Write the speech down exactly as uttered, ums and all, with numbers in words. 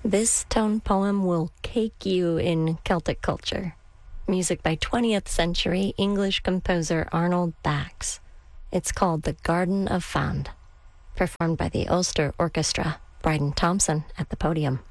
This tone poem will cake you in Celtic culture. Music by twentieth century English composer Arnold Bax. It's called The Garden of Fand, performed by the Ulster Orchestra, Bryden Thompson at the podium.